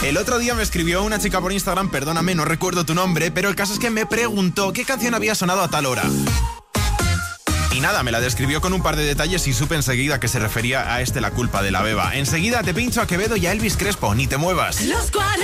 El otro día me escribió una chica por Instagram, perdóname, no recuerdo tu nombre, pero el caso es que me preguntó qué canción había sonado a tal hora. Y nada, me la describió con un par de detalles y supe enseguida que se refería a La culpa de la beba. Enseguida te pincho a Quevedo y a Elvis Crespo, ni te muevas. Los 40.